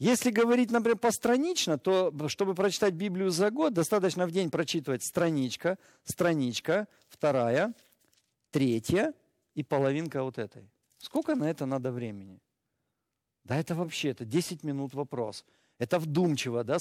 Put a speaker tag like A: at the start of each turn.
A: Если говорить, например, постранично, то, чтобы прочитать Библию за год, достаточно в день прочитывать страничка, вторая, третья и половинка вот этой. Сколько на это надо времени? Да это вообще, это 10 минут вопрос. Это вдумчиво, да,